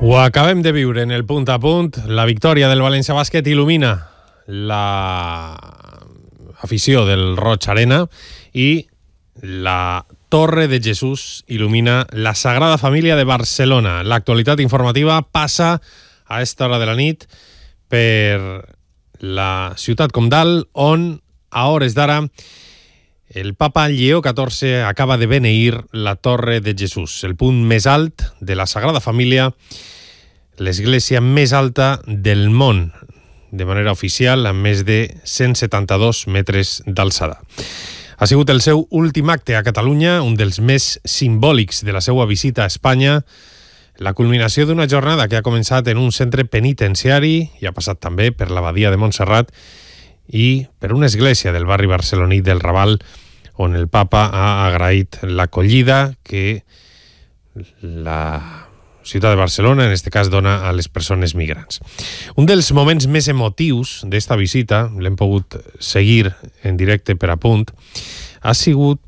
Ho acabem de viure en el punt a punt. La victòria del València Bàsquet il·lumina l'afició del Roig Arena i la Torre de Jesús il·lumina la Sagrada Família de Barcelona. L'actualitat informativa passa a esta hora de la nit per la ciutat comtal, on a hores d'ara el papa Lleó XIV acaba de beneir la Torre de Jesús, el punt més alt de la Sagrada Família, l'església més alta del món, de manera oficial, amb més de 172 metres d'alçada. Ha sigut el seu últim acte a Catalunya, un dels més simbòlics de la seva visita a Espanya, la culminació d'una jornada que ha començat en un centre penitenciari i ha passat també per l'abadia de Montserrat i per una església del barri barceloní del Raval, on el papa ha agraït l'acollida que la ciutat de Barcelona, en aquest cas, dona a les persones migrants. Un dels moments més emotius d'esta visita, l'hem pogut seguir en directe per a punt, ha sigut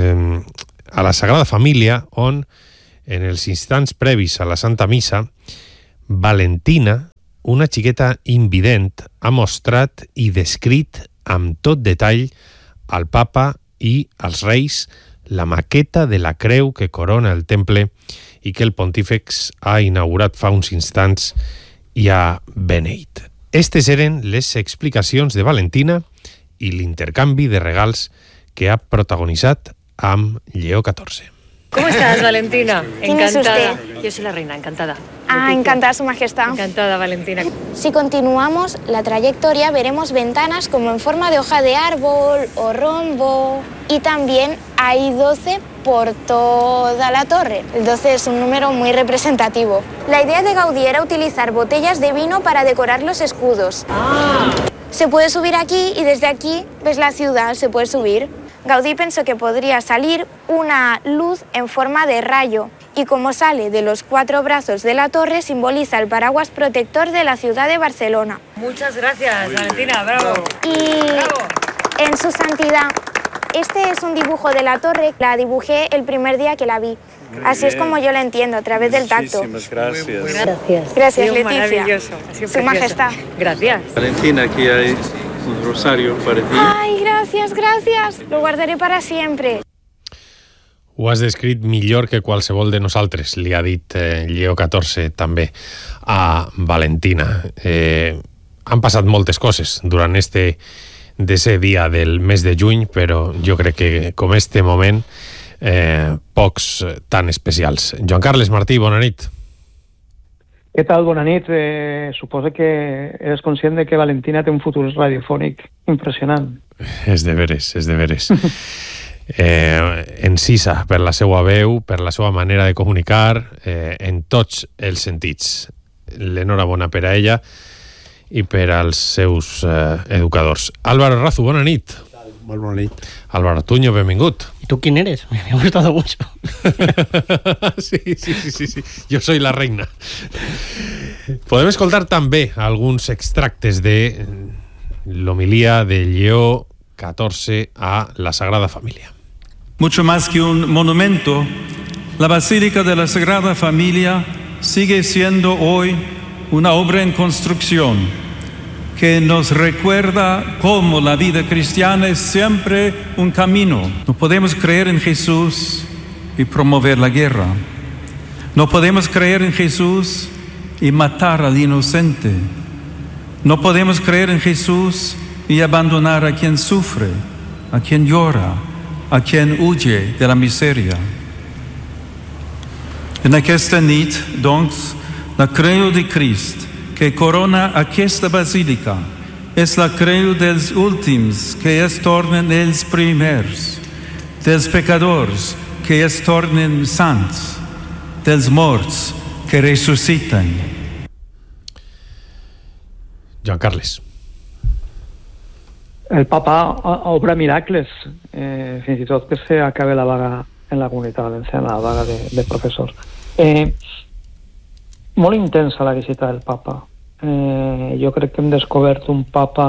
a la Sagrada Família, on, en els instants previs a la Santa Missa, Valentina, una xiqueta invident, ha mostrat i descrit amb tot detall al papa i als reis la maqueta de la creu que corona el temple i que el pontífex ha inaugurat fa uns instants i ha beneït. Estes eren les explicacions de Valentina i l'intercanvi de regals que ha protagonitzat amb Lleó XIV. ¿Cómo estás, Valentina? ¿Quién es Encantada. usted? Yo soy la reina, encantada. Encantada, Su Majestad. Encantada, Valentina. Si continuamos la trayectoria, veremos ventanas como en forma de hoja de árbol o rombo. Y también hay 12 por toda la torre. El 12 es un número muy representativo. La idea de Gaudí era utilizar botellas de vino para decorar los escudos. Se puede subir aquí y desde aquí ves la ciudad, se puede subir. Gaudí pensó que podría salir una luz en forma de rayo y como sale de los 4 brazos de la torre simboliza el paraguas protector de la ciudad de Barcelona. Muchas gracias, Valentina, bravo. Y Bravo. en su santidad, este es un dibujo de la torre, la dibujé el primer día que la vi. Así es como yo la entiendo, a través del tacto. Muchísimas gracias. Gracias. Gracias, Ha sido Leticia. maravilloso. Ha sido Su precioso. Majestad. Gracias. Valentina, aquí hay un rosario para ti. Ay, gracias, gracias. Lo guardaré para siempre. Ho has descrit millor que qualsevol de nosaltres, li ha dit Lleó XIV també a Valentina. Han passat moltes coses durant este desè dia del mes de juny, però jo crec que com este moment pocs tan especials. Joan Carles Martí, bona nit. Què tal? Bona nit. Suposo que eres conscient de que Valentina té un futur radiofònic impressionant. És de veres, és de veres. Encisa per la seva veu, per la seva manera de comunicar, en tots els sentits. L'enhorabona per a ella i per als seus educadors. Álvaro Razu, bona nit. Molt bona nit. Álvaro Tuño, benvingut. ¿Y tú quién eres? Me ha gustado mucho. Sí. Jo soy la reina. Podem escoltar també alguns extractes de l'homilia de Lleó XIV a la Sagrada Familia. Mucho más que un monumento, la Basílica de la Sagrada Familia sigue siendo hoy una obra en construcción que nos recuerda cómo la vida cristiana es siempre un camino. No podemos creer en Jesús y promover la guerra. No podemos creer en Jesús y matar al inocente. No podemos creer en Jesús y abandonar a quien sufre, a quien llora, a quien huye de la miseria. En aquesta nit, doncs, la creu de Crist que corona aquesta basílica és la creu dels últims que es tornen els primers, dels pecadors que es tornen sants, dels morts que ressusciten. Joan Carles. El papa obra miracles, fins i tot que s'acabi la vaga en la comunitat valenciana, la vaga de professors. Molt intensa la visita del papa. Jo crec que hem descobert un papa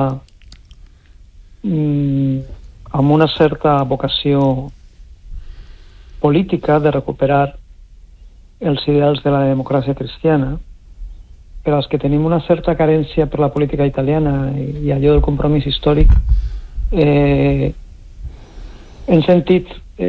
amb una certa vocació política de recuperar els ideals de la democràcia cristiana, per als que tenim una certa carència per la política italiana i allò del compromís històric, hem sentit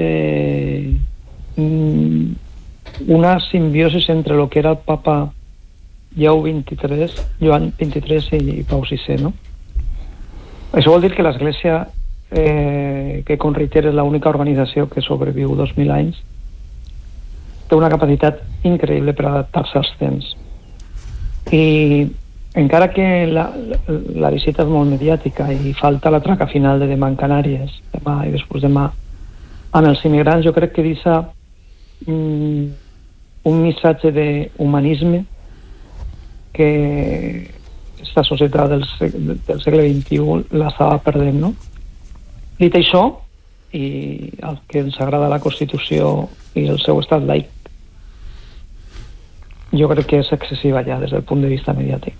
una simbiosi entre el que era el papa Joan XXIII i Pau VI, no? Això vol dir que l'Església, que com reiter és l'única organització que sobreviu 2000 anys, té una capacitat increïble per adaptar-se als temps. I encara que la visita és molt mediàtica i falta la traca final de demà en Canàries, demà i després demà amb els immigrants, jo crec que deixa un missatge d'humanisme que aquesta societat del segle XXI l'estava perdent, no? Dit això, i el que ens agrada la Constitució i el seu estat laic, jo crec que és excessiva ja des del punt de vista mediàtic.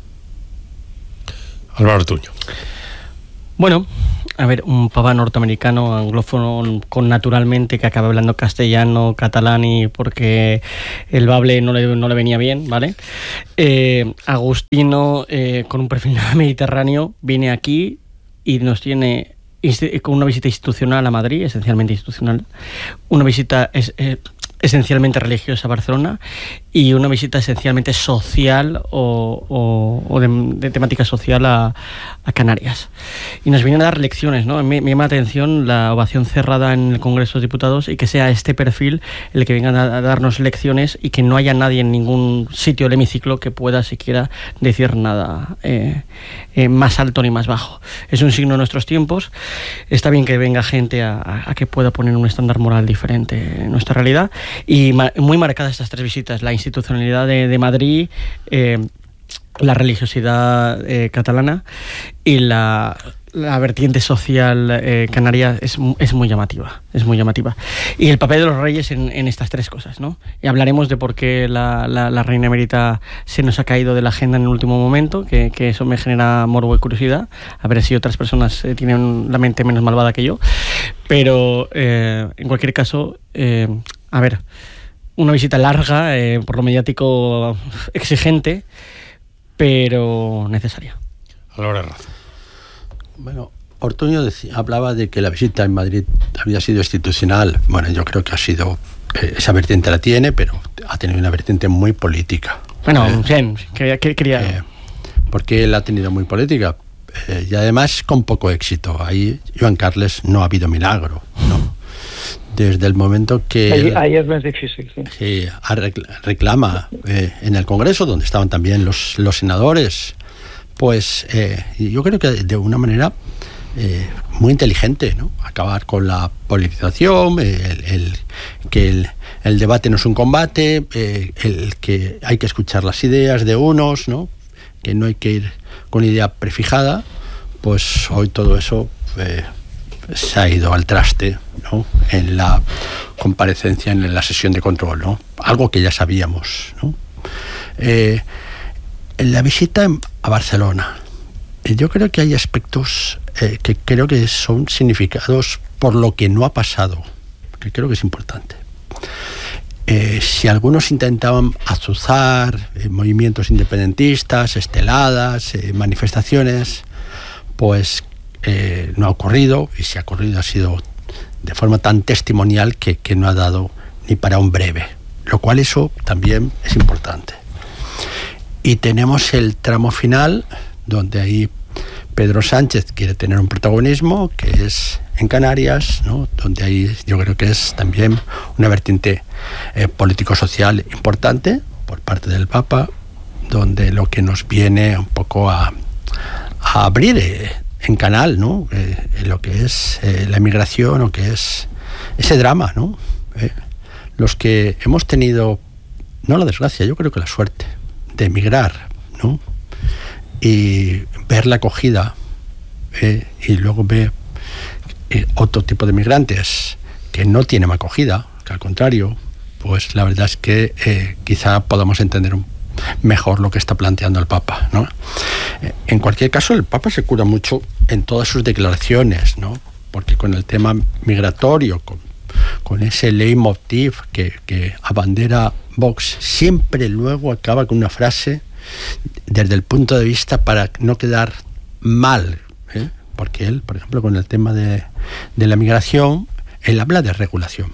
Álvaro Ortuño. Bueno, a ver, un papa norteamericano, anglófono, con naturalmente, que acaba hablando castellano, catalán, y porque el bable no le venía bien, ¿vale? Agustino, con un perfil mediterráneo, viene aquí y nos tiene con una visita institucional a Madrid, esencialmente institucional, una visita esencialmente religiosa a Barcelona y una visita esencialmente social o de temática social a Canarias. Y nos vienen a dar lecciones, ¿no? Me llama la atención la ovación cerrada en el Congreso de Diputados y que sea este perfil el que venga a darnos lecciones y que no haya nadie en ningún sitio del hemiciclo que pueda siquiera decir nada más alto ni más bajo. Es un signo de nuestros tiempos. Está bien que venga gente a que pueda poner un estándar moral diferente en nuestra realidad. Y muy marcadas estas tres visitas: la institucionalidad de Madrid, la religiosidad catalana y la vertiente social canaria es muy llamativa, es muy llamativa. Y el papel de los reyes en estas tres cosas, ¿no? Y hablaremos de por qué la reina emérita se nos ha caído de la agenda en el último momento, que eso me genera morbo y curiosidad, a ver si otras personas tienen la mente menos malvada que yo. Pero en cualquier caso, a ver, una visita larga, por lo mediático exigente, pero necesaria. Álvaro Herraz. Bueno, Ortuño hablaba de que la visita en Madrid había sido institucional. Bueno, yo creo que ha sido, esa vertiente la tiene, pero ha tenido una vertiente muy política. Bueno, bien, quería... ¿Por qué la ha tenido muy política? Y además con poco éxito. Ahí, Joan Carles, no ha habido milagro, ¿no? Desde el momento que... Ahí es más difícil, sí. Sí, reclama en el Congreso, donde estaban también los senadores, pues yo creo que de una manera muy inteligente, ¿no? Acabar con la politización, que el debate no es un combate, el que hay que escuchar las ideas de unos, ¿no? Que no hay que ir con idea prefijada. Pues hoy todo eso se ha ido al traste, ¿no? En la comparecencia, en la sesión de control, ¿no? Algo que ya sabíamos, ¿no? En la visita a Barcelona, yo creo que hay aspectos que creo que son significados por lo que no ha pasado, que creo que es importante. Si algunos intentaban azuzar movimientos independentistas, esteladas, manifestaciones, pues no ha ocurrido, y si ha ocurrido ha sido de forma tan testimonial que no ha dado ni para un breve, lo cual eso también es importante. Y tenemos el tramo final, donde ahí Pedro Sánchez quiere tener un protagonismo, que es en Canarias, ¿no? Donde ahí yo creo que es también una vertiente político-social importante por parte del Papa, donde lo que nos viene un poco a abrir en canal, ¿no? Lo que es la emigración, o que es ese drama, ¿no? Los que hemos tenido, no la desgracia, yo creo que la suerte de emigrar, ¿no? Y ver la acogida, y luego ver otro tipo de migrantes que no tienen acogida, que al contrario, pues la verdad es que quizá podamos entender mejor lo que está planteando el Papa, ¿no? En cualquier caso, el Papa se cura mucho en todas sus declaraciones, ¿no? Porque con el tema migratorio, con ese leitmotiv que abandera Vox, siempre luego acaba con una frase desde el punto de vista para no quedar mal, porque él, por ejemplo, con el tema de la migración, él habla de regulación,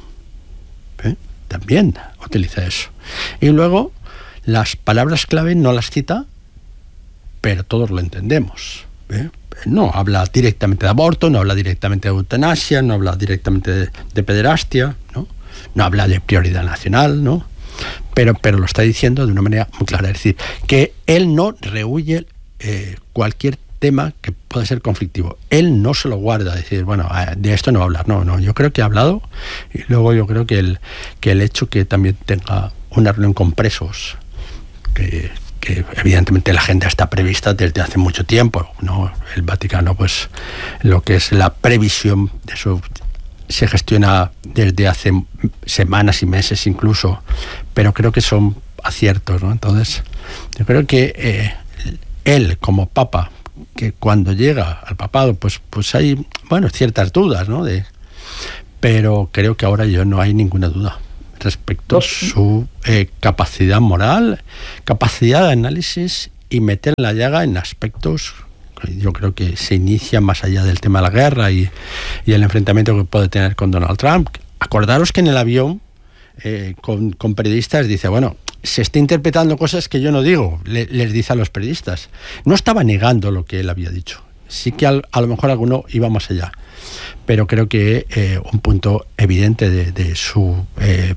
también utiliza eso. Y luego las palabras clave no las cita, pero todos lo entendemos. No habla directamente de aborto, no habla directamente de eutanasia, no habla directamente de pederastia, no habla de prioridad nacional, ¿no? Pero lo está diciendo de una manera muy clara. Es decir, que él no rehúye cualquier tema que pueda ser conflictivo. Él no se lo guarda, decir, bueno, de esto no va a hablar. No, yo creo que ha hablado, y luego yo creo que el hecho que también tenga una reunión con presos, que evidentemente la agenda está prevista desde hace mucho tiempo, ¿no? El Vaticano, pues lo que es la previsión de eso se gestiona desde hace semanas y meses incluso, pero creo que son aciertos, ¿no? Entonces, yo creo que él como Papa, que cuando llega al papado, pues hay, bueno, ciertas dudas, ¿no? Pero creo que ahora no hay ninguna duda respecto a su capacidad moral, capacidad de análisis y meter la llaga en aspectos que yo creo que se inicia más allá del tema de la guerra y el enfrentamiento que puede tener con Donald Trump. Acordaros que en el avión con periodistas dice, bueno, se está interpretando cosas que yo no digo, les dice a los periodistas. No estaba negando lo que él había dicho. Sí que a lo mejor alguno iba más allá, pero creo que un punto evidente de su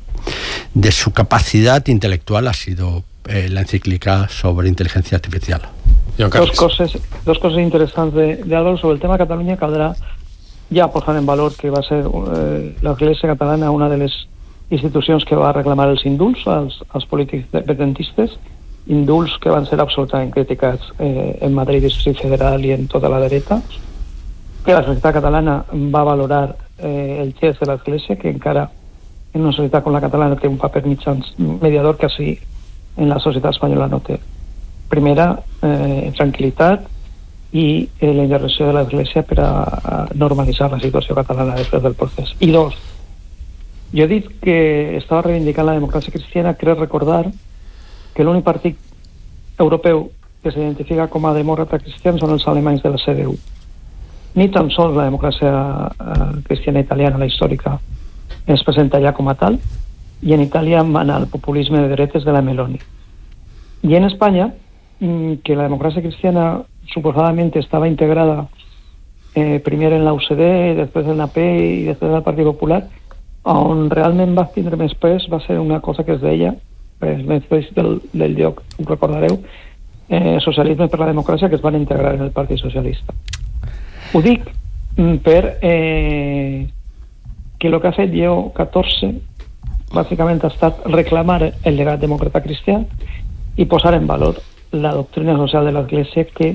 capacidad intelectual ha sido la encíclica sobre inteligencia artificial. Dos cosas interesantes de Álvaro sobre el tema de Catalunya. Caldrà ja posar en valor que va ser l'Església catalana una de les institucions que va reclamar els indults als polítics independentistes, indults que van ser absolutament criticats en Madrid, Distrito Federal i en tota la dreta, que la societat catalana va valorar el gest de l'Església, que encara en una societat com la catalana té un paper mediador que així en la societat espanyola no té. Primera, tranquil·litat i la intervenció de l'Església per a normalitzar la situació catalana després del procés. I dos, jo he dit que estava reivindicant la democràcia cristiana. Crec recordar que l'únic partit europeu que s'identifica com a demòcrata cristià són els alemanys de la CDU. Ni tan sols la democràcia cristiana italiana, la històrica, es presenta ja com a tal, i en Itàlia mana el populisme de dretes de la Meloni. I en Espanya, que la democràcia cristiana suposadament estava integrada primer en la UCD, després en la AP i després en el Partit Popular, on realment va tindre més pes va ser una cosa que es deia, més pes del lloc, ho recordareu, Socialisme per la Democràcia, que es van integrar en el Partit Socialista. Ho dic per que el que ha fet Lleó XIV bàsicament ha estat reclamar el legat demòcrata cristià i posar en valor la doctrina social de l'Església que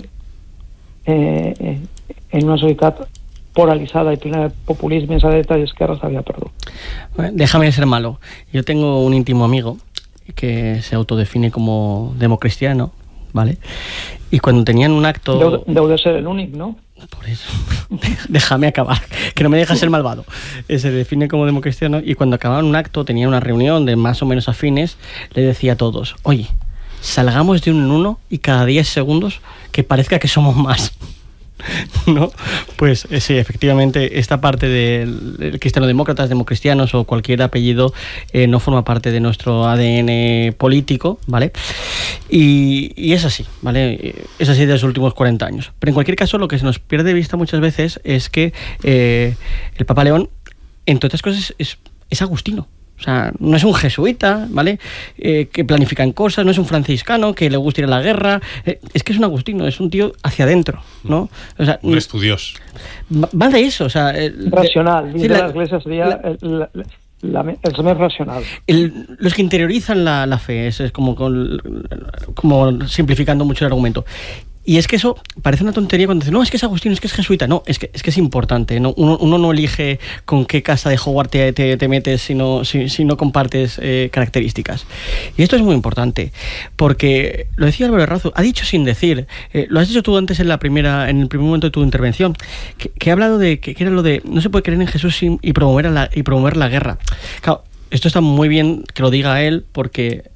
en una societat polarizada y plena de populismos a derecha y izquierda se había perdido. Bueno, déjame ser malo. Yo tengo un íntimo amigo que se autodefine como democristiano, ¿vale? Y cuando tenían un acto... Debo de ser el único, ¿no? Por eso. Déjame acabar, que no me dejas ser malvado. Se define como democristiano y cuando acababan un acto, tenían una reunión de más o menos afines, le decía a todos, oye, salgamos de uno en uno y cada 10 segundos que parezca que somos más. ¿No? Pues sí, efectivamente, esta parte de cristiano-demócratas, democristianos o cualquier apellido no forma parte de nuestro ADN político, ¿vale? Y es así, ¿vale? Es así de los últimos 40 años. Pero en cualquier caso, lo que se nos pierde de vista muchas veces es que el Papa León, entre otras cosas, es agustino. O sea, no es un jesuita, ¿vale? Que planifican cosas, no es un franciscano que le gusta ir a la guerra. Es que es un agustino, es un tío hacia adentro, ¿no? O sea, un estudioso. Va de eso, o sea... racional, sí, la Iglesia sería el más racional. Los que interiorizan la fe, es como simplificando mucho el argumento. Y es que eso parece una tontería cuando dicen, no, es que es agustino, es que es jesuita. No, es que es importante, ¿no? Uno no elige con qué casa de Hogwarts te metes si no compartes características. Y esto es muy importante, porque lo decía Álvaro Errazu, ha dicho sin decir, lo has dicho tú antes en el primer momento de tu intervención, que ha hablado de que era lo de no se puede creer en Jesús y promover la guerra. Claro, esto está muy bien que lo diga él, porque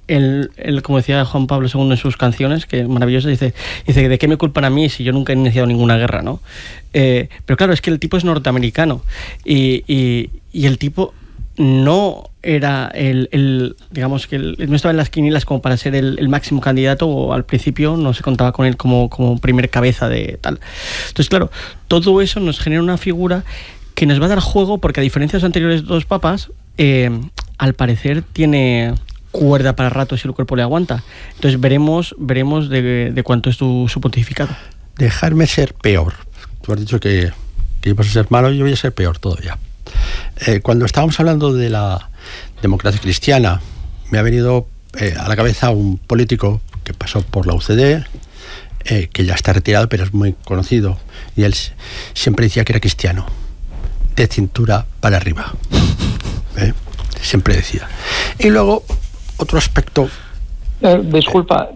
como decía Juan Pablo II en sus canciones, que maravilloso, dice, ¿de qué me culpan a mí si yo nunca he iniciado ninguna guerra, ¿no? Pero claro, es que el tipo es norteamericano y el tipo no era digamos que no estaba en las quinielas como para ser el máximo candidato, o al principio no se contaba con él como primer cabeza de tal. Entonces, claro, todo eso nos genera una figura que nos va a dar juego, porque a diferencia de los anteriores dos papas, al parecer tiene cuerda para rato si el cuerpo le aguanta. Entonces veremos de cuánto es su pontificado. Dejarme ser peor. Tú has dicho que ibas a ser malo y yo voy a ser peor todavía. Cuando estábamos hablando de la democracia cristiana, me ha venido a la cabeza un político que pasó por la UCD, que ya está retirado, pero es muy conocido, y él siempre decía que era cristiano, de cintura para arriba. Siempre decía. Y luego, otro aspecto... disculpa,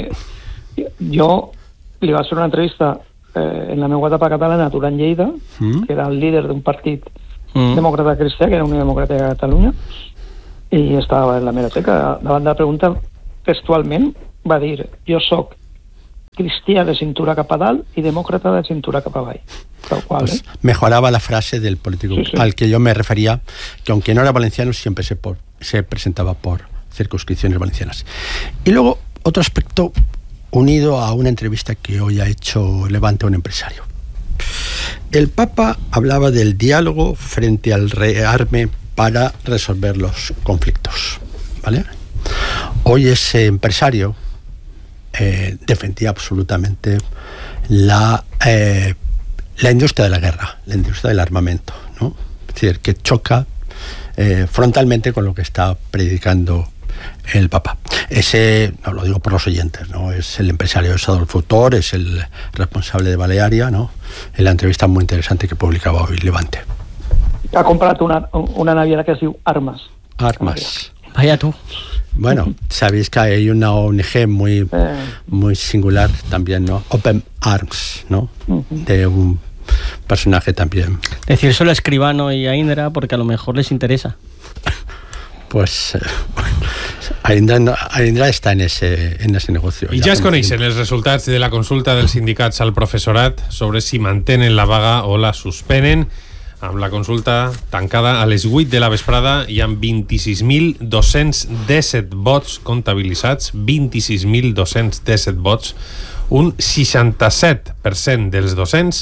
yo li va hacer una entrevista en la meva etapa catalana a Duran Lleida, que era el líder d'un partit demòcrata cristià, que era Unió Democràtica de Catalunya, i estava en la hemeroteca. Davant de la pregunta, textualment va dir: jo soc cristià de cintura cap a dalt i demòcrata de cintura cap avall. Tal cual, pues mejoraba la frase del político al que yo me refería, que aunque no era valenciano siempre se presentaba por circunscripciones valencianas. Y luego otro aspecto unido a una entrevista que hoy ha hecho Levante a un empresario. El Papa hablaba del diálogo frente al rearme para resolver los conflictos, ¿vale? Hoy ese empresario defendía absolutamente la industria de la guerra, la industria del armamento, ¿no? Es decir, que choca frontalmente con lo que está predicando el Papa. Ese, no lo digo por los oyentes, ¿no? Es el empresario, es Adolfo Tor, es el responsable de Balearia, ¿no? En la entrevista muy interesante que publicaba hoy Levante. Ha comprado una naviera que es Armas. Armas. Vaya tú. Bueno, sabéis que hay una ONG muy singular también, ¿no? Open Arms, ¿no? De un personaje también. Decírselo a Escribano y a Indra, porque a lo mejor les interesa. Pues Indra està en ese negocio. I ja es coneixen els resultats de la consulta dels sindicats al professorat sobre si mantenen la vaga o la suspenen. Amb la consulta tancada a les 8 de la vesprada hi ha 26.217 vots comptabilitzats, 26.217 vots, un 67% dels docents,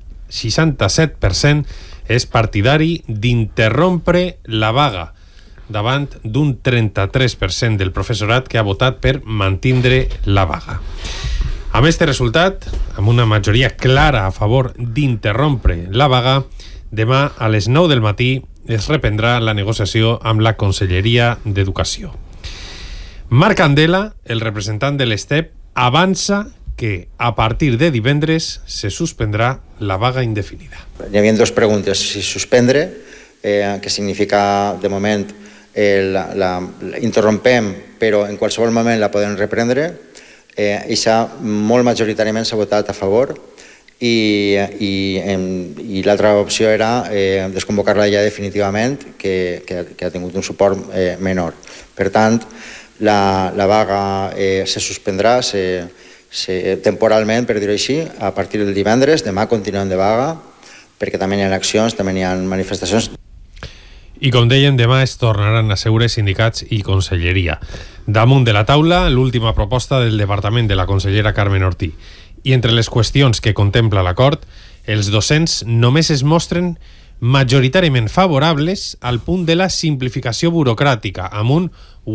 67% és partidari d'interrompre la vaga, davant d'un 33% del professorat que ha votat per mantindre la vaga. Amb este resultat, amb una majoria clara a favor d'interrompre la vaga, demà a les 9 del matí es reprendrà la negociació amb la Conselleria d'Educació. Marc Andela, el representant de l'ESTEP, avança que a partir de divendres se suspendrà la vaga indefinida. Hi havia dues preguntes. Si suspendre, que significa de moment la interrompem, però en qualsevol moment la podem reprendre, i molt majoritàriament s'ha votat a favor, i l'altra opció era desconvocar-la ja definitivament, que ha tingut un suport menor. Per tant, la vaga se suspendrà temporalment, per dir-ho així, a partir del divendres. Demà continuem de vaga, perquè també hi ha accions, també hi ha manifestacions. I com deien, demà es tornaran a seure sindicats i conselleria. Damunt de la taula, l'última proposta del departament de la consellera Carmen Ortí. I entre les qüestions que contempla l'acord, els docents només es mostren majoritàriament favorables al punt de la simplificació burocràtica, amb un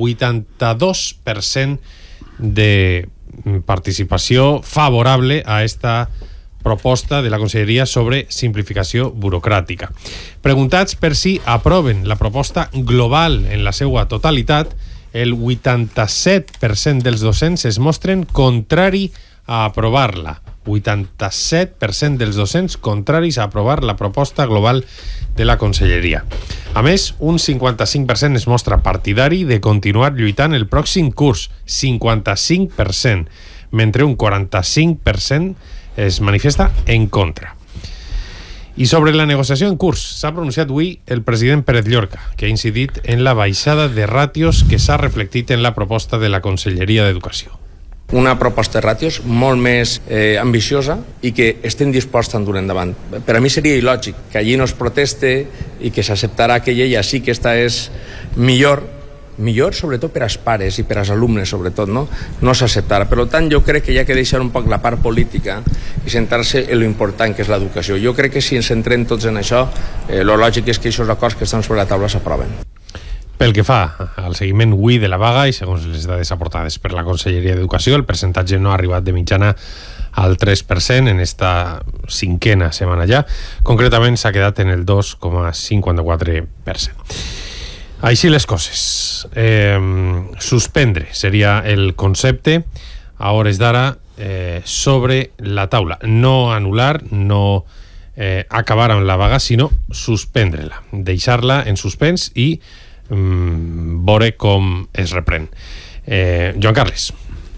82% de participació favorable a esta proposta de la Conselleria sobre simplificació burocràtica. Preguntats per si aproven la proposta global en la seva totalitat, el 87% dels docents es mostren contrari a aprovar-la. 87% dels docents contraris a aprovar la proposta global de la Conselleria. A més, un 55% es mostra partidari de continuar lluitant el pròxim curs, 55%, mentre un 45% es manifesta en contra. I sobre la negociació en curs, s'ha pronunciat avui el president Pérez Llorca, que ha incidit en la baixada de ràtios que s'ha reflectit en la proposta de la Conselleria d'Educació. Una proposta de ràtios molt més ambiciosa i que estem disposats a dur endavant. Per a mi seria il·lògic que allí no es proteste i que s'acceptarà que ella sí que esta és millor sobretot per als pares i per als alumnes sobretot, no s'acceptarà. Per tant, jo crec que hi ha que deixar un poc la part política i centrar-se en lo important que és l'educació. Jo crec que si ens centrem tots en això, lo lògic és que aquests acords que estan sobre la taula s'aproven. Pel que fa al seguiment avui de la vaga i segons les dades aportades per la Conselleria d'Educació, el percentatge no ha arribat de mitjana al 3% en esta 5a setmana ja. Concretament s'ha quedat en el 2,54%. Així les coses. Suspendre seria el concepte a hores d'ara sobre la taula. No anul·lar, no acabar amb la vaga, sinó suspendre-la, deixar-la en suspens i veure com es reprèn. Joan Carles.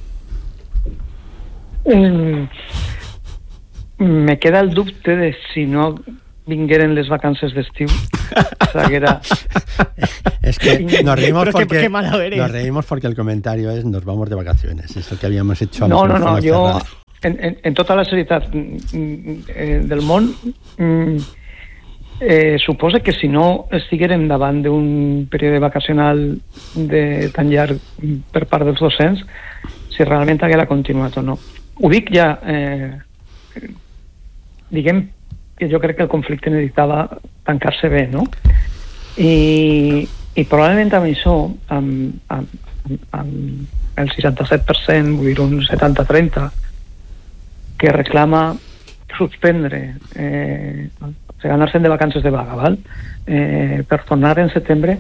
Me queda el dubte de si no vingueren les vacances d'estiu. Es que nos reímos nos reímos porque el comentario es nos vamos de vacaciones. Es lo que habíamos hecho. No, yo en tota la serietat del món suposa que si no estiguérem davant d'un període vacacional de tan llarg per part dels docents, si realment haguera continuat o no. Ho dic ja, diguem que jo crec que el conflicte necessitava tancar-se bé, no? I probablement amb això, amb el 67%, vull dir un 70-30, que reclama suspendre, o sigui, anar-se'n de vacances de vaga, val? Per tornar en setembre,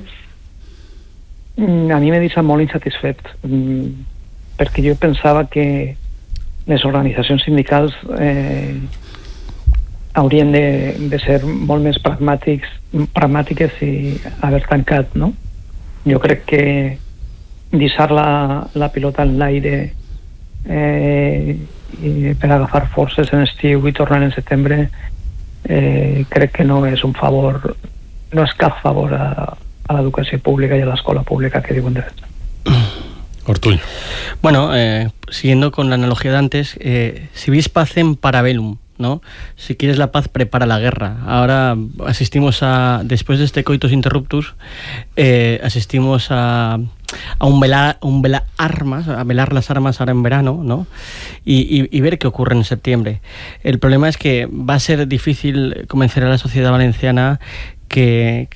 a mi m'he deixat molt insatisfet, perquè jo pensava que les organitzacions sindicals haurien de ser molt més pragmàtiques i haver tancat, no? Jo crec que deixar la pilota en l'aire per agafar forces en estiu i tornar en setembre crec que no és un favor, no és cap favor a l'educació pública y a la escuela pública que digo en defensa. Ortuño. Bueno, siguiendo con la analogía de antes, si vis pacem parabellum, ¿no? Si quieres la paz, prepara la guerra. Ahora asistimos después de este coitus interruptus, asistimos a velar las armas ahora en verano, ¿no? Y ver qué ocurre en septiembre. El problema es que va a ser difícil convencer a la sociedad valenciana que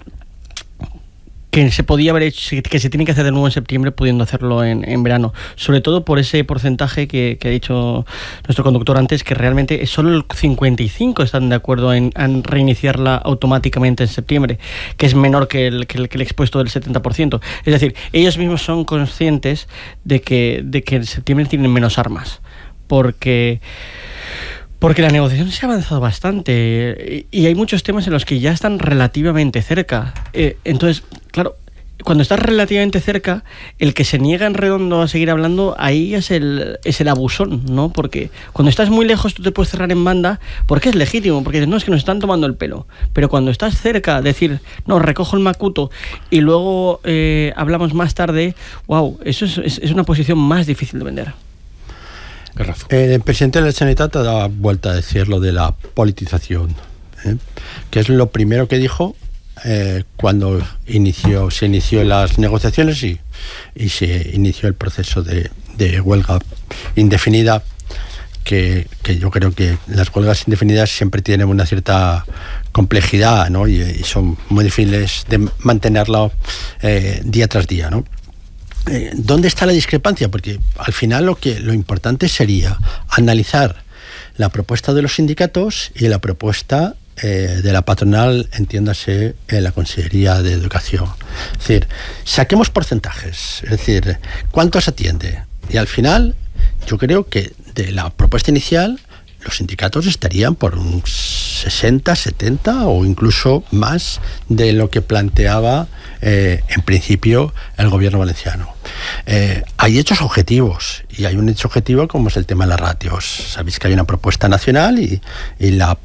se podía haber hecho, que se tiene que hacer de nuevo en septiembre pudiendo hacerlo en verano, sobre todo por ese porcentaje que ha dicho nuestro conductor antes, que realmente solo el 55 están de acuerdo en reiniciarla automáticamente en septiembre, que es menor que el expuesto del 70%. Es decir, ellos mismos son conscientes de que en septiembre tienen menos armas, porque la negociación se ha avanzado bastante y hay muchos temas en los que ya están relativamente cerca. Entonces, claro, cuando estás relativamente cerca, el que se niega en redondo a seguir hablando, ahí es el abusón, ¿no? Porque cuando estás muy lejos tú te puedes cerrar en banda porque es legítimo, porque dices, no, es que nos están tomando el pelo. Pero cuando estás cerca, decir, no, recojo el macuto y luego hablamos más tarde, wow, eso es una posición más difícil de vender. El presidente de la Generalitat ha dado vuelta a decir lo de la politización, que es lo primero que dijo cuando se inició las negociaciones y se inició el proceso de huelga indefinida, que yo creo que las huelgas indefinidas siempre tienen una cierta complejidad, ¿no? y son muy difíciles de mantenerlo día tras día, ¿no? ¿Dónde está la discrepancia? Porque al final lo importante sería analizar la propuesta de los sindicatos y la propuesta de la patronal, entiéndase, en la Consellería de Educación. Es decir, saquemos porcentajes, es decir, ¿cuánto se atiende? Y al final, yo creo que de la propuesta inicial, los sindicatos estarían por un 60, 70 o incluso más de lo que planteaba en principio el gobierno valenciano. Hay hechos objetivos y hay un hecho objetivo como es el tema de las ratios. Sabéis que hay una propuesta nacional y la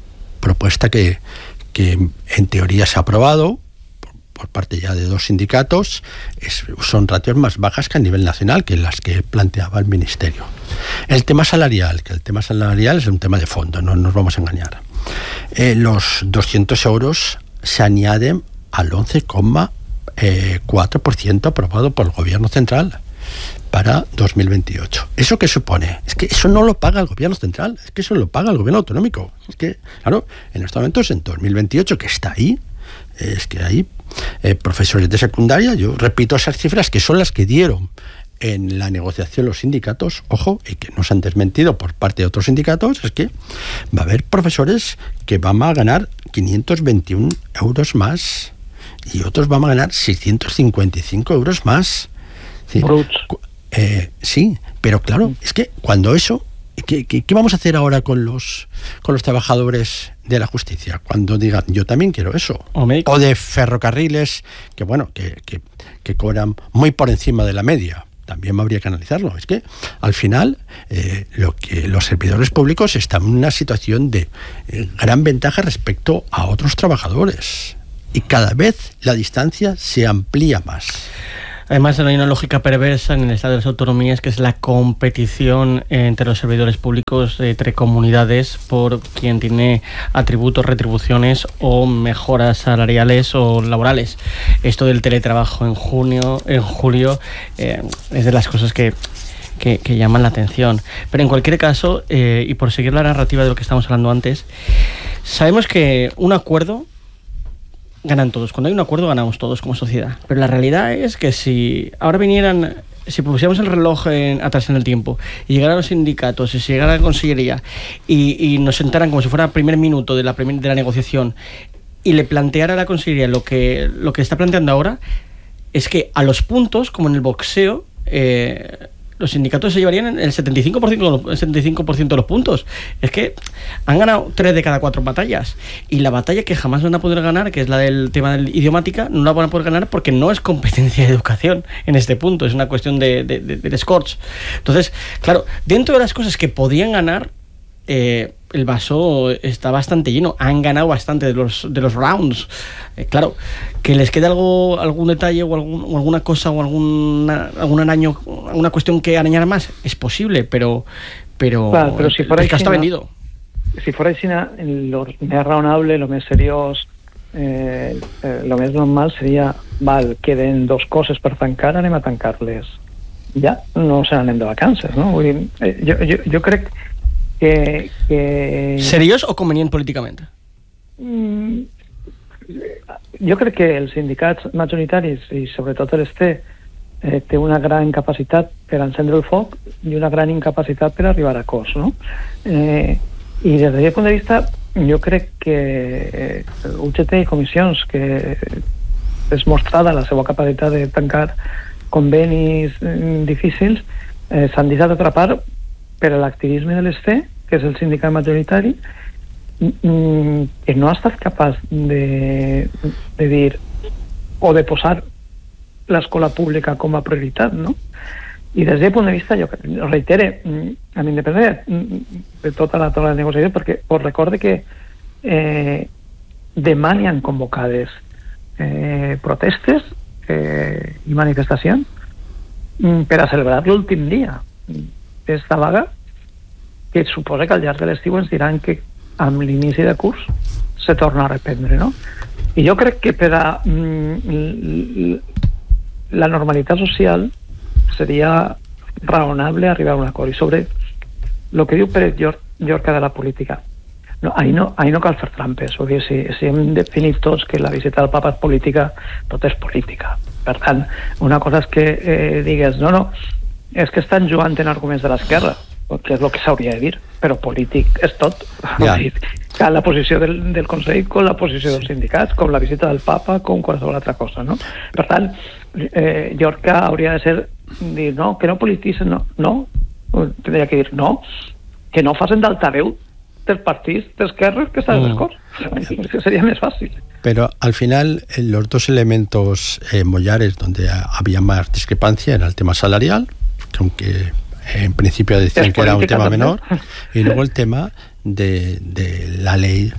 propuesta que en teoría se ha aprobado por parte ya de 2 sindicatos, son ratios más bajas que a nivel nacional, que las que planteaba el Ministerio. El tema salarial, es un tema de fondo, no nos vamos a engañar. Los 200 euros se añaden al 11,4% aprobado por el Gobierno Central para 2028. ¿Eso qué supone? Es que eso no lo paga el Gobierno Central, es que eso lo paga el Gobierno Autonómico. Es que, claro, en estos momentos, en 2028, que está ahí, es que hay profesores de secundaria, yo repito esas cifras que son las que dieron en la negociación los sindicatos, ojo, y que no se han desmentido por parte de otros sindicatos, es que va a haber profesores que van a ganar 521 euros más y otros van a ganar 655 euros más. Sí, pero claro, es que cuando eso, ¿qué vamos a hacer ahora con los trabajadores de la justicia? Cuando digan, yo también quiero eso. O de ferrocarriles, que cobran muy por encima de la media. También habría que analizarlo. Es que al final los servidores públicos están en una situación de gran ventaja respecto a otros trabajadores. Y cada vez la distancia se amplía más. Además, hay una lógica perversa en el Estado de las Autonomías, que es la competición entre los servidores públicos, entre comunidades, por quien tiene atributos, retribuciones o mejoras salariales o laborales. Esto del teletrabajo en julio, es de las cosas que llaman la atención. Pero en cualquier caso, y por seguir la narrativa de lo que estamos hablando antes, sabemos que un acuerdo ganan todos. Cuando hay un acuerdo ganamos todos como sociedad. Pero la realidad es que si ahora si pusiéramos el reloj atrás en el tiempo y llegaran los sindicatos y si llegara la Consellería y nos sentaran como si fuera el primer minuto de la negociación y le planteara a la Consellería lo que está planteando ahora, es que a los puntos, como en el boxeo, los sindicatos se llevarían el 75% de los puntos. Es que han ganado 3 de cada 4 batallas. Y la batalla que jamás van a poder ganar, que es la del tema del idiomática, no la van a poder ganar porque no es competencia de educación en este punto. Es una cuestión de scores. Entonces, claro, dentro de las cosas que podían ganar, el vaso está bastante lleno. Han ganado bastante de los rounds. Claro, que les quede algún detalle o alguna cosa o algún araño, alguna cuestión que arañar más, es posible, pero claro, pero si fuera el está vendido. Si fuera així, lo més raonable, lo més seriós, lo més normal seria, queden 2 coses per tancar, anem a tancar-les. Ja, no se n'anem de vacances, no? Vull dir, jo crec que... ¿Seriós o convenient políticament? Jo crec que els sindicats majoritaris i sobretot l'ESTE té una gran capacitat per encendre el foc i una gran incapacitat per arribar a acords, no? I des d'aquest punt de vista jo crec que UGT i comissions, que és mostrada la seva capacitat de tancar convenis difícils, s'han deixat atrapar per l'activisme de l'ESTE, que és el sindicat majoritari, que no ha estat capaç de dir o de posar l'escola pública com a prioritat, no? I des d'aquest punt de vista, jo reitere, amb independència de tota la taula de negociació, perquè us recorde que demà hi han convocades protestes i manifestacions per a celebrar l'últim dia d'esta vaga, que suposa que al llarg de l'estiu ens diran que amb l'inici de curs se torna a reprendre, no? I jo crec que per a la normalitat social seria raonable arribar a un acord. I sobre el que diu Pérez Llorca de la política, ahí no cal fer trampes. O sigui, si hem definit tots que la visita del papa és política, tot és política. Per tant, una cosa és que digues no, és que estan jugant en arguments de l'esquerra, que és el que s'hauria de dir, però polític és tot. Yeah. La posició del Consell com la posició dels sindicats, com la visita del papa, com qualsevol altra cosa, no? Per tant, Llorca hauria de dir no, que no polititzen, no, tindria que dir no, que no facin d'altaveu dels partits d'esquerres que estan d'acord. Sería más fácil. Pero al final los 2 elementos mollares donde había más discrepancia era el tema salarial, que aunque en principio decían que era un tema menor, y luego el tema de la ley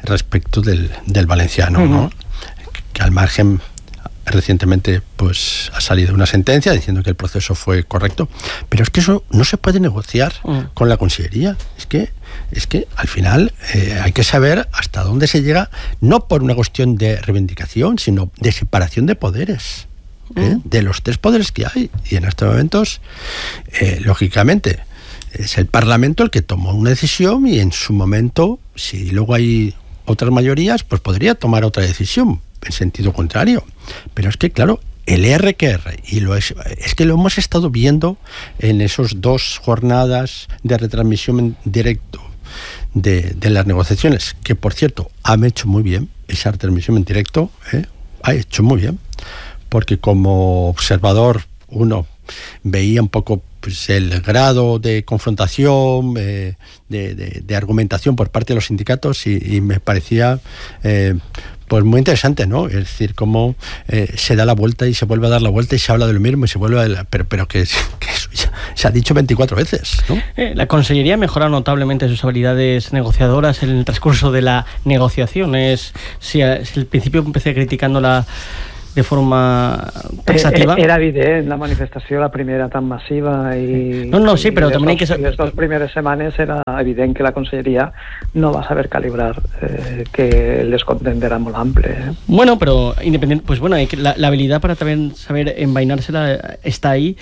respecto del valenciano, ¿no? Que al margen recientemente pues ha salido una sentencia diciendo que el proceso fue correcto, pero es que eso no se puede negociar con la Consellería. Es que al final hay que saber hasta dónde se llega, no por una cuestión de reivindicación, sino de separación de poderes, de los 3 poderes que hay. Y en estos momentos, lógicamente, es el Parlamento el que tomó una decisión, y en su momento, si luego hay otras mayorías, pues podría tomar otra decisión en sentido contrario. Pero es que, claro, el RQR, y es que lo hemos estado viendo en esos 2 jornadas de retransmisión en directo de las negociaciones, que por cierto han hecho muy bien esa retransmisión en directo, ha hecho muy bien, porque como observador uno veía un poco pues el grado de confrontación, de argumentación por parte de los sindicatos, y me parecía pues muy interesante, ¿no? Es decir, cómo se da la vuelta y se vuelve a dar la vuelta y se habla de lo mismo y se vuelve a... Pero que eso ya se ha dicho 24 veces, ¿no? La Consellería mejora notablemente sus habilidades negociadoras en el transcurso de la negociación. Si al principio empecé criticándola de forma taxativa. Era evident, la manifestació, la primera tan massiva, i... No, sí, però també hay que... Les 2 primeres setmanes era evident que la Conselleria no va saber calibrar, que el descontent era molt ample. Bueno, pero independiente, pues bueno, la habilidad para también saber envainársela está ahí,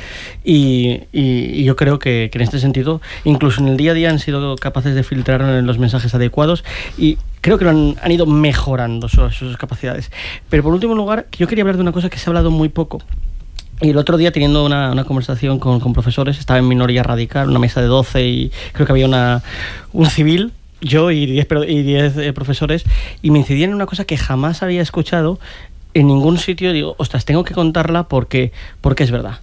y yo creo que en este sentido, incluso en el día a día, han sido capaces de filtrar los mensajes adecuados, y creo que han ido mejorando sus capacidades. Pero por último lugar, yo quería hablar de una cosa que se ha hablado muy poco. Y el otro día, teniendo una conversación con profesores, estaba en minoría radical, una mesa de 12, y creo que había un civil, yo y 10 profesores, y me incidían en una cosa que jamás había escuchado en ningún sitio. Digo, ostras, tengo que contarla porque es verdad.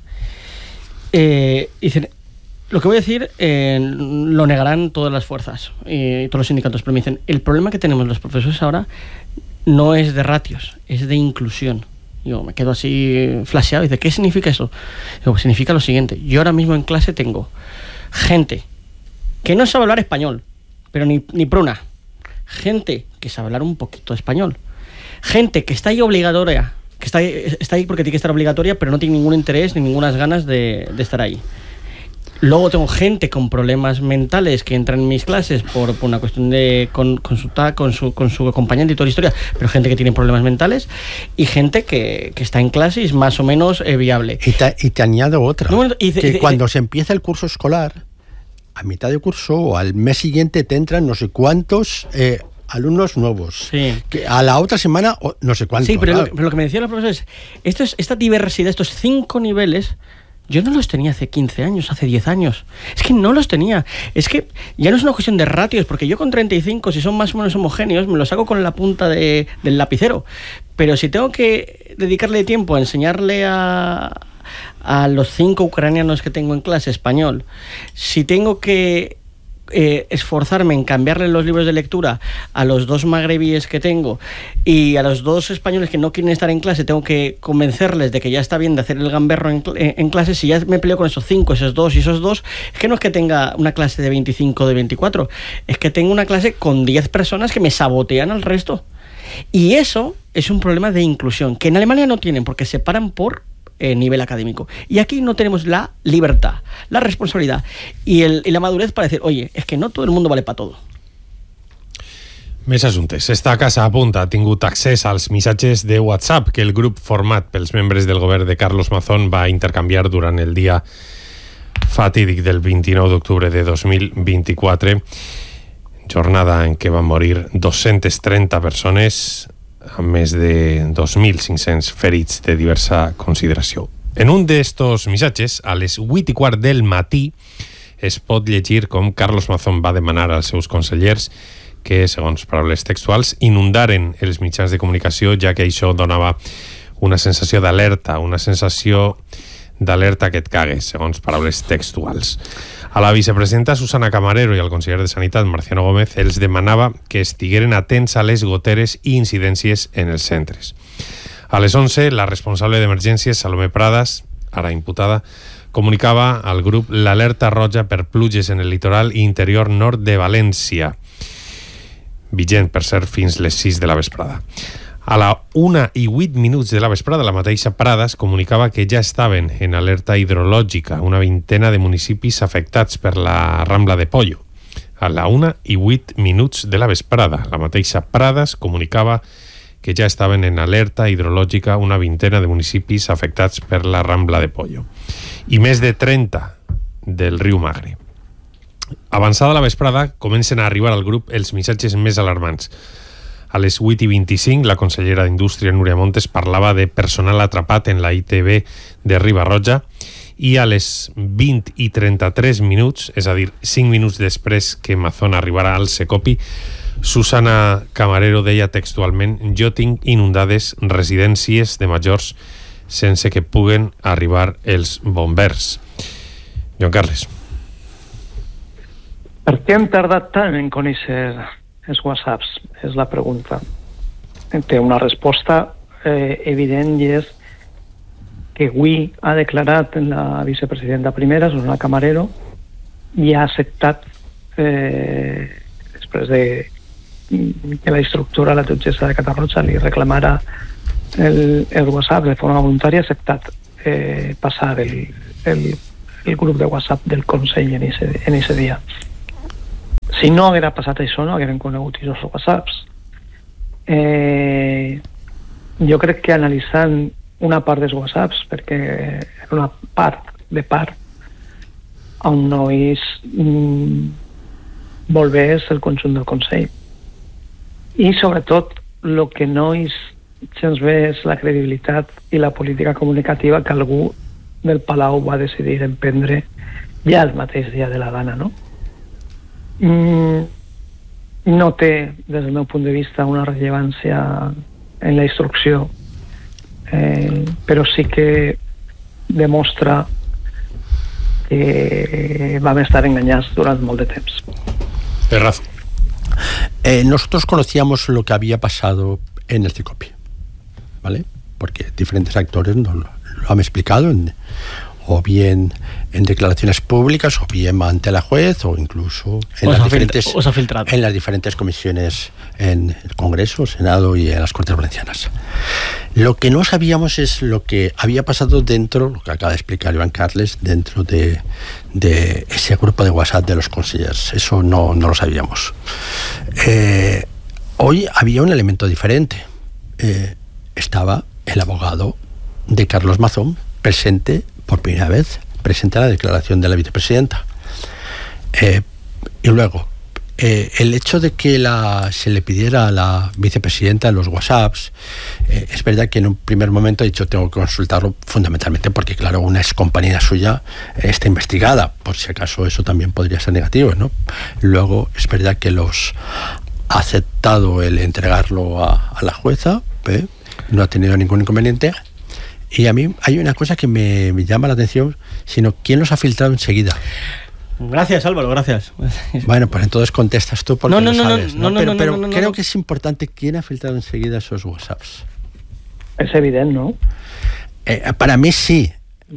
Dicen... Lo que voy a decir lo negarán todas las fuerzas y todos los sindicatos, pero me dicen, el problema que tenemos los profesores ahora no es de ratios, es de inclusión. Yo me quedo así flasheado y dice, ¿qué significa eso? Digo, pues significa lo siguiente: yo ahora mismo en clase tengo gente que no sabe hablar español, pero ni pruna, gente que sabe hablar un poquito español, gente que está ahí obligatoria, que está ahí porque tiene que estar obligatoria, pero no tiene ningún interés ni ninguna ganas de estar ahí. Luego tengo gente con problemas mentales que entran en mis clases por una cuestión de consultar con su acompañante y toda la historia, pero gente que tiene problemas mentales, y gente que está en clase y es más o menos viable. Y te añado otra, cuando se empieza el curso escolar, a mitad de curso o al mes siguiente te entran no sé cuántos alumnos nuevos, sí, que a la otra semana no sé cuántos. Sí, pero lo que me decían los profesores es esta diversidad, estos 5 niveles. Yo no los tenía hace 15 años, hace 10 años. Es que no los tenía. Es que ya no es una cuestión de ratios, porque yo con 35, si son más o menos homogéneos, me los hago con la punta del lapicero. Pero si tengo que dedicarle tiempo a enseñarle a los 5 ucranianos que tengo en clase español, si tengo que esforzarme en cambiarle los libros de lectura a los 2 magrebíes que tengo, y a los 2 españoles que no quieren estar en clase tengo que convencerles de que ya está bien de hacer el gamberro en clase, si ya me peleo con esos 5, esos 2 y esos 2, es que no es que tenga una clase de 25 o de 24, es que tengo una clase con 10 personas que me sabotean al resto. Y eso es un problema de inclusión, que en Alemania no tienen, porque se paran por nivel académico. Y aquí no tenemos la libertad, la responsabilidad y la madurez para decir, oye, es que no todo el mundo vale para todo. Més assumptes. Esta casa a punt ha tingut accés als missatges de WhatsApp que el grup format pels membres del govern de Carlos Mazón va intercanviar durant el dia fatídic del 29 d'octubre de 2024, jornada en què van morir 230 persones, amb més de 2.500 ferits de diversa consideració. En un d'estos missatges, a les 8:15 del matí, es pot llegir com Carlos Mazón va demanar als seus consellers que, segons paraules textuals, inundaren els mitjans de comunicació, ja que això donava una sensació d'alerta, que et cagues, segons paraules textuals. A la vicepresidenta Susana Camarero i al conseller de Sanitat Marciano Gómez els demanava que estigueren atents a les goteres i incidències en els centres. A les 11, la responsable d'emergències, Salomé Pradas, ara imputada, comunicava al grup l'alerta roja per pluges en el litoral i interior nord de València. vigent, per cert, fins les 6 de la vesprada. A la 1:08 de la vesprada, la mateixa Prades comunicava que ja estaven en alerta hidrològica una vintena de municipis afectats per la Rambla de Pollo. A la 1:08 de la vesprada, la mateixa Prades comunicava que ja estaven en alerta hidrològica una vintena de municipis afectats per la Rambla de Pollo. I més de 30 del riu Magre. Avançada la vesprada, comencen a arribar al grup els missatges més alarmants. A les 8:25, la consellera d'Indústria, Núria Montes, parlava de personal atrapat en la ITB de Riba-roja, i a les 20:33 minuts, és a dir, 5 minuts després que Mazón arribarà al Secopi, Susana Camarero deia textualment: jo tinc inundades residències de majors sense que puguen arribar els bombers. Joan Carles. Per què hem tardat tant en conèixer els whatsapps? És la pregunta. Té una resposta evident, i és que avui ha declarat la vicepresidenta primera, Susana Camarero, i ha acceptat, després de que la instructora, la jutgessa de Catarroja, li reclamara el WhatsApp de forma voluntària, ha acceptat passar el grup de WhatsApp del Consell en ese dia. Si no haguera passat això, no hagueren conegut aquests whatsapps. Jo crec que analitzant una part dels whatsapps, perquè era una part on no és molt bé és el conjunt del Consell. I sobretot el que no és gens bé és la credibilitat i la política comunicativa que algú del Palau va decidir emprendre ja el mateix dia de la gana, no? No té, des del meu punt de vista, una rellevància en la instrucció, però sí que demostra que vam estar enganyats durant molt de temps. Terrazo. Nosotros conocíamos lo que había pasado en el Secopi, ¿vale? Porque diferentes actores nos lo han explicado, o bien en declaraciones públicas, o bien ante la juez, o incluso en las diferentes comisiones en el Congreso, Senado y en las Cortes Valencianas. Lo que no sabíamos es lo que había pasado dentro, lo que acaba de explicar Joan Carles, dentro de ese grupo de WhatsApp de los consellers. Eso no lo sabíamos. Hoy había un elemento diferente. Estaba el abogado de Carlos Mazón presente por primera vez, presente a la declaración de la vicepresidenta. Y luego, el hecho de que se le pidiera a la vicepresidenta los WhatsApps, es verdad que en un primer momento he dicho tengo que consultarlo fundamentalmente porque, claro, una excompañera suya está investigada, por si acaso eso también podría ser negativo, ¿no? Luego, es verdad que los ha aceptado el entregarlo a la jueza, no ha tenido ningún inconveniente. Y a mí hay una cosa que me llama la atención, sino ¿quién los ha filtrado enseguida? Gracias, Álvaro, gracias. Bueno, pues entonces contestas tú porque no sabes, ¿no? Pero creo no. que es importante quién ha filtrado enseguida esos WhatsApps. Es evidente, ¿no? Para mí sí.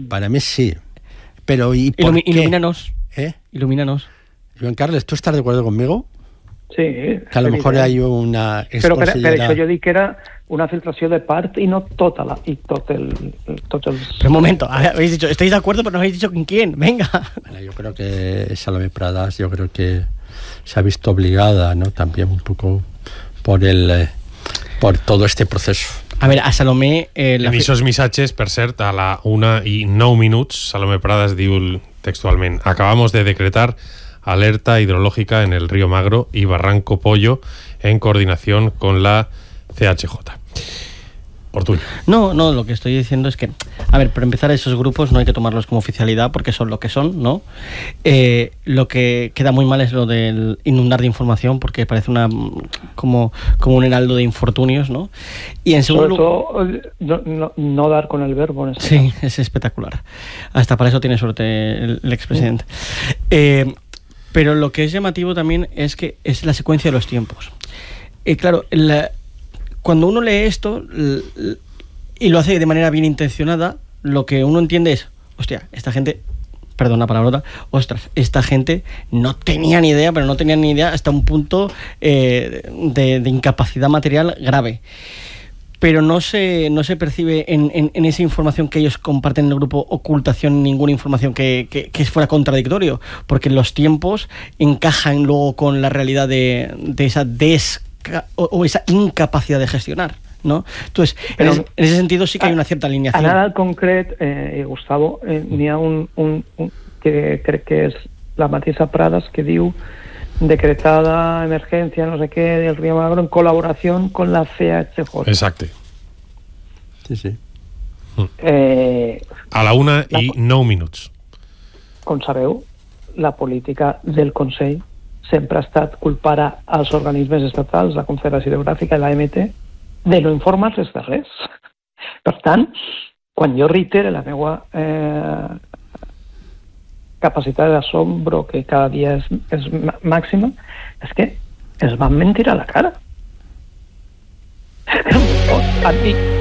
Pero ¿y por qué? Ilumínanos. Ilumínanos. Joan Carles, ¿tú estás de acuerdo conmigo? Sí. Que a lo mejor hay una... Però per això jo dic que era una filtració de part y no tota la... Y tot el... Pero un momento, habéis dicho, estáis de acuerdo, pero no habéis dicho con quién. Venga. Bueno, yo creo que Salomé Pradas, yo creo que se ha visto obligada, ¿no? También un poco por todo este proceso. A ver, a Salomé... En esos missatges, per cert, a la 1:09, Salomé Pradas diu textualment: acabamos de decretar alerta hidrológica en el río Magro y Barranco Pollo en coordinación con la CHJ. Ortuño. No, lo que estoy diciendo es que, a ver, para empezar, esos grupos no hay que tomarlos como oficialidad porque son lo que son, ¿no? Lo que queda muy mal es lo del inundar de información porque parece como un heraldo de infortunios, ¿no? Y en segundo lugar, no dar con el verbo en este sí, caso. Es espectacular. Hasta para eso tiene suerte el expresidente. Pero lo que es llamativo también es que es la secuencia de los tiempos. Claro, cuando uno lee esto y lo hace de manera bien intencionada, lo que uno entiende es, hostia, esta gente perdona la palabrota, ostras, esta gente no tenía ni idea, pero no tenía ni idea hasta un punto de incapacidad material grave. Pero no se percibe en esa información que ellos comparten en el grupo ocultación, ninguna información que fuera contradictorio, porque los tiempos encajan luego con la realidad de esa esa incapacidad de gestionar, ¿no? Entonces, en ese sentido sí que hay una cierta alineación. En el concret, Gustavo, n'hi ha un que crec que és la mateixa Pradas, que diu decretada emergencia, no sé qué, del Río Magro en colaboración con la CHJ. Exacte. Sí. A la 1:09 minuts. Com sabeu, la política del Consell sempre ha estat culpar als organismes estatals, la Confederació Hidrogràfica i l'AMT, de no informar-les de res. Per tant, quan jo reitere la meva capacitat d'assombro, que cada dia és màxima, és que es van mentir a la cara. És que no pot.